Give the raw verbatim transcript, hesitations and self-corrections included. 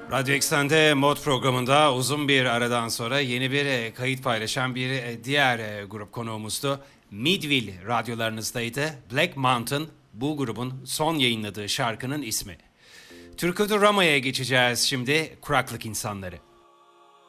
Radyo Eksen'de Mod programında uzun bir aradan sonra yeni bir kayıt paylaşan bir diğer grup konuğumuzdu. Midville radyolarınızdaydı. Black Mountain bu grubun son yayınladığı şarkının ismi. Türküdü Rama'ya geçeceğiz şimdi, Kuraklık İnsanları.